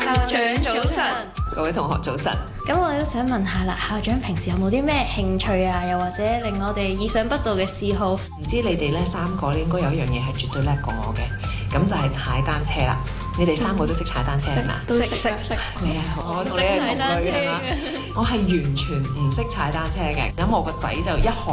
長早晨， 各位同學早晨。 咁我都想問下啦，校長平時有冇啲咩興趣啊？又或者令我哋意想不到嘅嗜好？ 唔知你哋咧三個咧應該有一樣嘢係絕對叻過我嘅，咁就係踩單車啦。你哋三個都識踩單車係嘛？ 識。 你係我同你係同類係嘛？我係完全唔識踩單車嘅，咁我個仔就一學